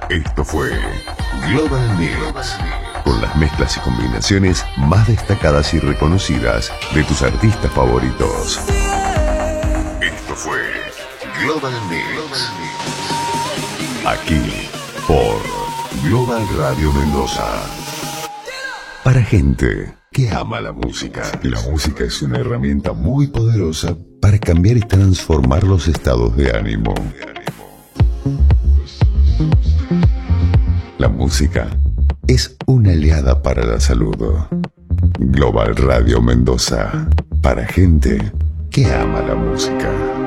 Esto fue Global Mix, con las mezclas y combinaciones más destacadas y reconocidas de tus artistas favoritos. Esto fue Global Mix, aquí por Global Radio Mendoza. Para gente que ama la música. La música es una herramienta muy poderosa para cambiar y transformar los estados de ánimo. La música es una aliada para la salud. Global Radio Mendoza, para gente que ama la música.